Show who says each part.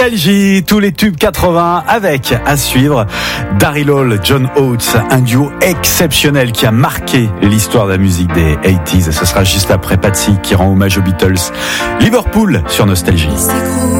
Speaker 1: Nostalgie, tous les tubes 80 avec, à suivre, Daryl Hall, John Oates, un duo exceptionnel qui a marqué l'histoire de la musique des 80s. Ce sera juste après Patsy qui rend hommage aux Beatles. Liverpool sur Nostalgie.